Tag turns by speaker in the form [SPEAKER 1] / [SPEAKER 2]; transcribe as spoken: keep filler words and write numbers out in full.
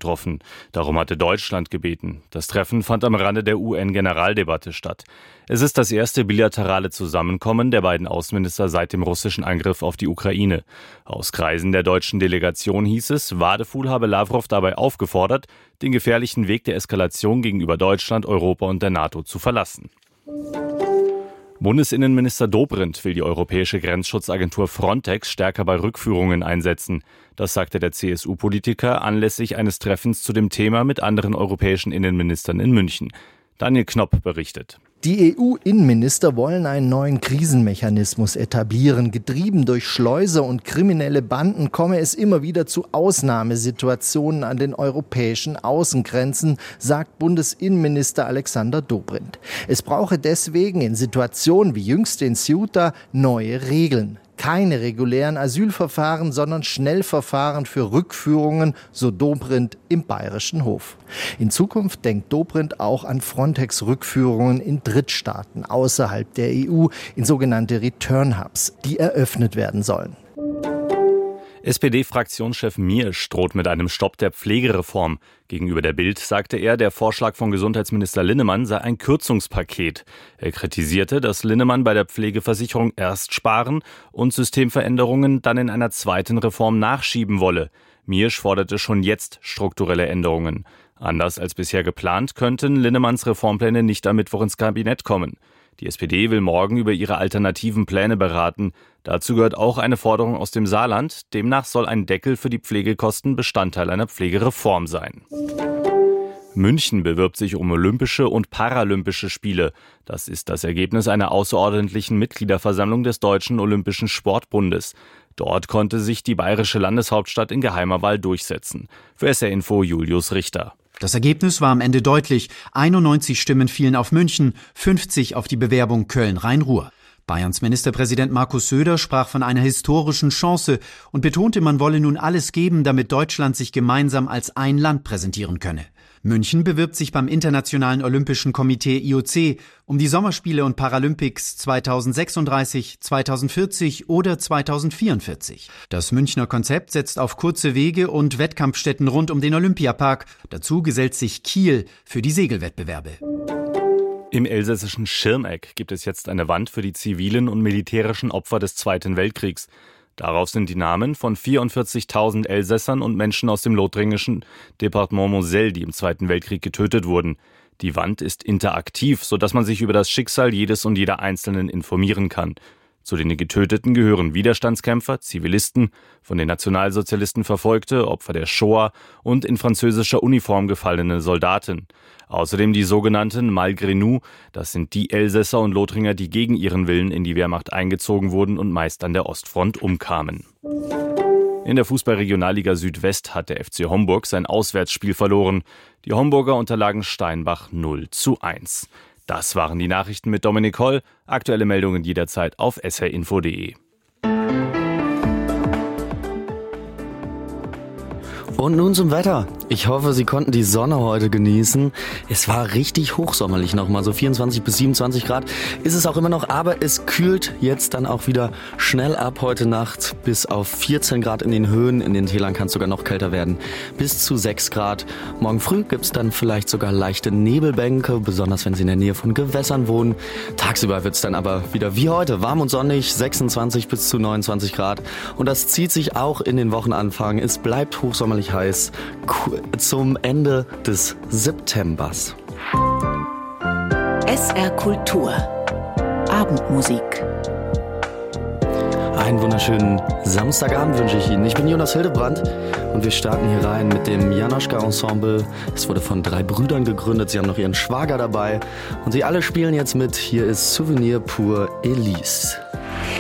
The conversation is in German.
[SPEAKER 1] getroffen. Darum hatte Deutschland gebeten. Das Treffen fand am Rande der U N-Generaldebatte statt. Es ist das erste bilaterale Zusammenkommen der beiden Außenminister seit dem russischen Angriff auf die Ukraine. Aus Kreisen der deutschen Delegation hieß es, Wadeful habe Lavrov dabei aufgefordert, den gefährlichen Weg der Eskalation gegenüber Deutschland, Europa und der NATO zu verlassen. Bundesinnenminister Dobrindt will die europäische Grenzschutzagentur Frontex stärker bei Rückführungen einsetzen. Das sagte der C S U-Politiker anlässlich eines Treffens zu dem Thema mit anderen europäischen Innenministern in München. Daniel Knopp berichtet.
[SPEAKER 2] Die E U-Innenminister wollen einen neuen Krisenmechanismus etablieren. Getrieben durch Schleuser und kriminelle Banden komme es immer wieder zu Ausnahmesituationen an den europäischen Außengrenzen, sagt Bundesinnenminister Alexander Dobrindt. Es brauche deswegen in Situationen wie jüngst in Ceuta neue Regeln. Keine regulären Asylverfahren, sondern Schnellverfahren für Rückführungen, so Dobrindt im Bayerischen Hof. In Zukunft denkt Dobrindt auch an Frontex-Rückführungen in Drittstaaten außerhalb der E U, in sogenannte Return-Hubs, die eröffnet werden sollen.
[SPEAKER 1] S P D-Fraktionschef Miersch droht mit einem Stopp der Pflegereform. Gegenüber der Bild sagte er, der Vorschlag von Gesundheitsminister Linnemann sei ein Kürzungspaket. Er kritisierte, dass Linnemann bei der Pflegeversicherung erst sparen und Systemveränderungen dann in einer zweiten Reform nachschieben wolle. Miersch forderte schon jetzt strukturelle Änderungen. Anders als bisher geplant, könnten Linnemanns Reformpläne nicht am Mittwoch ins Kabinett kommen. Die S P D will morgen über ihre alternativen Pläne beraten. Dazu gehört auch eine Forderung aus dem Saarland. Demnach soll ein Deckel für die Pflegekosten Bestandteil einer Pflegereform sein. München bewirbt sich um Olympische und Paralympische Spiele. Das ist das Ergebnis einer außerordentlichen Mitgliederversammlung des Deutschen Olympischen Sportbundes. Dort konnte sich die bayerische Landeshauptstadt in geheimer Wahl durchsetzen. Für S R Info Julius Richter.
[SPEAKER 3] Das Ergebnis war am Ende deutlich. einundneunzig Stimmen fielen auf München, fünfzig auf die Bewerbung Köln-Rhein-Ruhr. Bayerns Ministerpräsident Markus Söder sprach von einer historischen Chance und betonte, man wolle nun alles geben, damit Deutschland sich gemeinsam als ein Land präsentieren könne. München bewirbt sich beim Internationalen Olympischen Komitee I O C um die Sommerspiele und Paralympics zweitausendsechsunddreißig, zweitausendvierzig oder zweitausendvierundvierzig. Das Münchner Konzept setzt auf kurze Wege und Wettkampfstätten rund um den Olympiapark. Dazu gesellt sich Kiel für die Segelwettbewerbe.
[SPEAKER 1] Im elsässischen Schirmeck gibt es jetzt eine Wand für die zivilen und militärischen Opfer des Zweiten Weltkriegs. Darauf sind die Namen von vierundvierzigtausend Elsässern und Menschen aus dem lothringischen Departement Moselle, die im Zweiten Weltkrieg getötet wurden. Die Wand ist interaktiv, sodass man sich über das Schicksal jedes und jeder Einzelnen informieren kann. Zu den Getöteten gehören Widerstandskämpfer, Zivilisten, von den Nationalsozialisten Verfolgte, Opfer der Shoah und in französischer Uniform gefallene Soldaten. Außerdem die sogenannten Malgré nous, das sind die Elsässer und Lothringer, die gegen ihren Willen in die Wehrmacht eingezogen wurden und meist an der Ostfront umkamen. In der Fußball-Regionalliga Südwest hat der F C Homburg sein Auswärtsspiel verloren. Die Homburger unterlagen Steinbach null zu eins. Das waren die Nachrichten mit Dominik Holl. Aktuelle Meldungen jederzeit auf s r info punkt d e.
[SPEAKER 4] Und nun zum Wetter. Ich hoffe, Sie konnten die Sonne heute genießen. Es war richtig hochsommerlich nochmal, so vierundzwanzig bis siebenundzwanzig Grad ist es auch immer noch, aber es kühlt jetzt dann auch wieder schnell ab heute Nacht bis auf vierzehn Grad in den Höhen. In den Tälern kann es sogar noch kälter werden, bis zu sechs Grad. Morgen früh gibt es dann vielleicht sogar leichte Nebelbänke, besonders wenn Sie in der Nähe von Gewässern wohnen. Tagsüber wird es dann aber wieder wie heute, warm und sonnig, sechsundzwanzig bis zu neunundzwanzig Grad. Und das zieht sich auch in den Wochenanfang. Es bleibt hochsommerlich heiß zum Ende des Septembers.
[SPEAKER 5] S R Kultur. Abendmusik.
[SPEAKER 4] Einen wunderschönen Samstagabend wünsche ich Ihnen. Ich bin Jonas Hildebrand und wir starten hier rein mit dem Janoschka Ensemble. Es wurde von drei Brüdern gegründet. Sie haben noch ihren Schwager dabei und sie alle spielen jetzt mit. Hier ist Souvenir pour Elise.